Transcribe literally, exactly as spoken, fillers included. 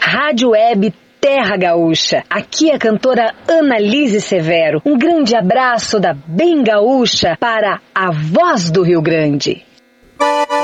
Rádio Web Terra Gaúcha. Aqui a cantora Annalise Severo. Um grande abraço da Bem Gaúcha para a Voz do Rio Grande.